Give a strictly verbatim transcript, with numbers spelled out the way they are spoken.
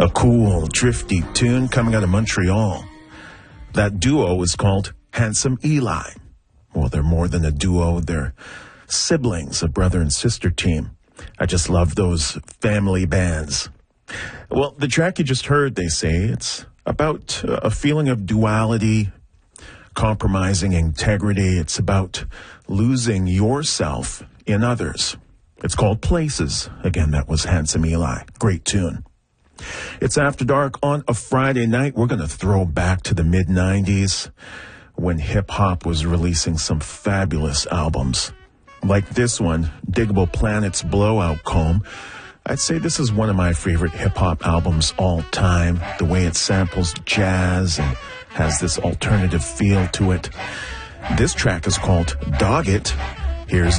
A cool, drifty tune coming out of Montreal. That duo is called Handsome Eli. Well, they're more than a duo. They're siblings, a brother and sister team. I just love those family bands. Well, the track you just heard, they say, it's about a feeling of duality, compromising integrity. It's about losing yourself in others. It's called Places. Again, that was Handsome Eli. Great tune. It's After Dark on a Friday night. We're going to throw back to the mid nineties when hip-hop was releasing some fabulous albums. Like this one, Diggable Planet's Blowout Comb. I'd say this is one of my favorite hip-hop albums all time. The way it samples jazz and has this alternative feel to it. This track is called Dog It. Here's